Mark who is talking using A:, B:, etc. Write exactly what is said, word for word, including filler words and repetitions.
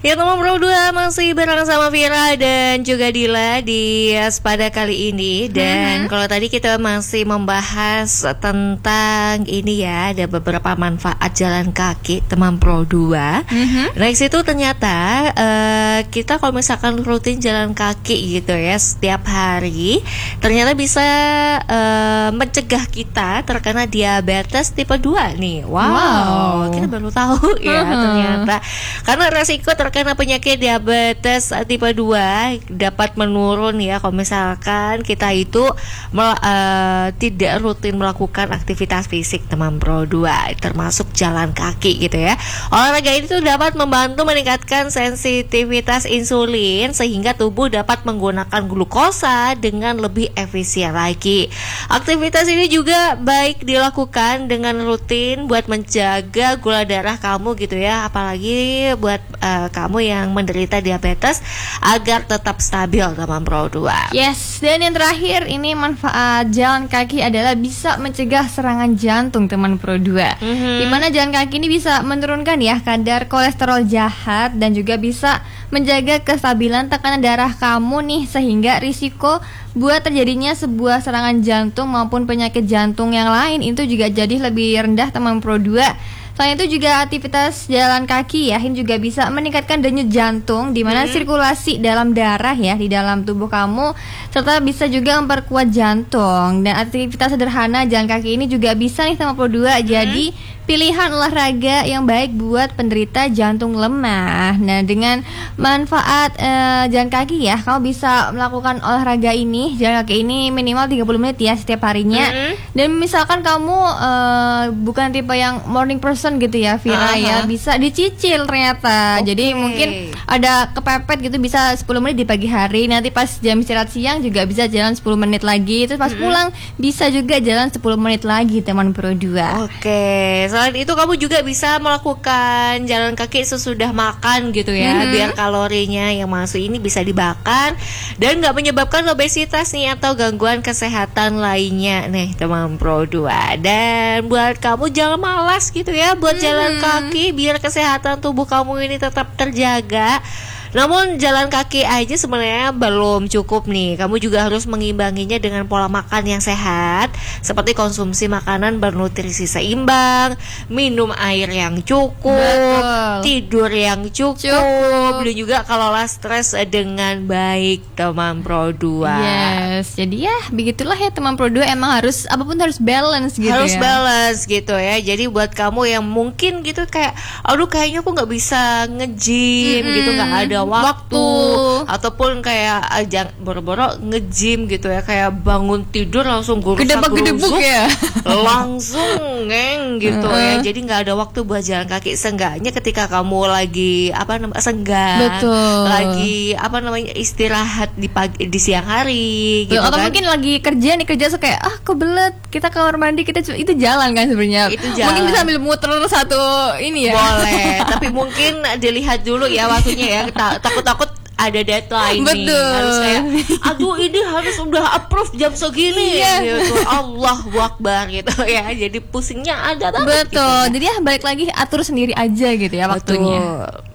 A: Ya teman Pro dua masih bareng sama Vira dan juga Dila di Sepada kali ini. Dan mm-hmm. kalau tadi kita masih membahas tentang ini ya, ada beberapa manfaat jalan kaki teman Pro dua. mm-hmm. Next itu ternyata uh, kita kalau misalkan rutin jalan kaki gitu ya setiap hari, ternyata bisa uh, mencegah kita terkena diabetes tipe dua nih. Wow, wow. Kita baru tahu ya uh-huh. ternyata. Karena resiko terkena karena penyakit diabetes tipe dua dapat menurun ya kalau misalkan kita itu mel- uh, tidak rutin melakukan aktivitas fisik teman Pro dua, termasuk jalan kaki gitu ya. Olahraga ini tuh dapat membantu meningkatkan sensitivitas insulin sehingga tubuh dapat menggunakan glukosa dengan lebih efisien lagi. Aktivitas ini juga baik dilakukan dengan rutin buat menjaga gula darah kamu gitu ya, apalagi buat uh, kamu yang menderita diabetes agar tetap stabil teman Pro dua.
B: Yes, dan yang terakhir ini manfaat jalan kaki adalah bisa mencegah serangan jantung teman Pro dua. Mm-hmm. Dimana jalan kaki ini bisa menurunkan ya kadar kolesterol jahat dan juga bisa menjaga kestabilan tekanan darah kamu nih, sehingga risiko buat terjadinya sebuah serangan jantung maupun penyakit jantung yang lain itu juga jadi lebih rendah teman Pro dua. Selain itu juga aktivitas jalan kaki ya ini juga bisa meningkatkan denyut jantung, di mana hmm. sirkulasi dalam darah ya di dalam tubuh kamu, serta bisa juga memperkuat jantung. Dan aktivitas sederhana jalan kaki ini juga bisa nih sama Pro dua hmm. jadi pilihan olahraga yang baik buat penderita jantung lemah. Nah, dengan manfaat uh, jalan kaki ya, kamu bisa melakukan olahraga ini, jalan kaki ini minimal tiga puluh menit ya setiap harinya. Mm-hmm. Dan misalkan kamu uh, bukan tipe yang morning person gitu ya, Vira, uh-huh. ya, bisa dicicil ternyata. Okay. Jadi mungkin ada kepepet gitu bisa sepuluh menit di pagi hari, nanti pas jam istirahat siang juga bisa jalan sepuluh menit lagi, terus pas mm-hmm. pulang bisa juga jalan sepuluh menit lagi teman Pro dua.
A: Oke. Okay. Selain itu kamu juga bisa melakukan jalan kaki sesudah makan gitu ya, mm-hmm. biar kalorinya yang masuk ini bisa dibakar dan nggak menyebabkan obesitas nih atau gangguan kesehatan lainnya nih teman Pro dua. Dan buat kamu jangan malas gitu ya buat mm-hmm. jalan kaki biar kesehatan tubuh kamu ini tetap terjaga. Namun jalan kaki aja sebenarnya belum cukup nih. Kamu juga harus mengimbanginya dengan pola makan yang sehat, seperti konsumsi makanan bernutrisi seimbang, minum air yang cukup, betul. Tidur yang cukup, cukup. Dan juga kelola stres dengan baik teman Pro dua.
B: Yes, jadi ya begitulah ya teman Pro dua, emang harus apapun harus balance gitu
A: harus
B: ya. Harus
A: balance gitu ya. Jadi buat kamu yang mungkin gitu kayak aduh kayaknya aku gak bisa nge-gym mm-hmm. gitu, gak ada waktu, waktu. Ataupun kayak ajang boro-boro nge-gym gitu ya, kayak bangun tidur langsung gurusak-gurusuk
B: ya.
A: langsung ngeng gitu uh-huh. ya. Jadi nggak ada waktu buat jalan kaki. Seenggaknya ketika kamu lagi apa namanya senggang, betul. Lagi apa namanya istirahat di pagi di siang hari gitu.
B: Atau
A: kan.
B: Mungkin lagi kerja nih, kerja so kayak ah kebelet, kita ke kamar mandi, kita itu jalan kan sebenarnya.
A: Itu jalan.
B: Mungkin bisa ambil muter satu ini ya.
A: Boleh, tapi mungkin dilihat dulu ya waktunya ya. Takut-takut ada deadline.
B: Betul.
A: Nih harus kayak aduh ini harus udah approve jam segini
B: iya.
A: gitu. Allahu Akbar gitu ya. Jadi pusingnya ada banget.
B: Betul.
A: Gitu.
B: Jadi ya balik lagi atur sendiri aja gitu ya waktunya.
A: Betul.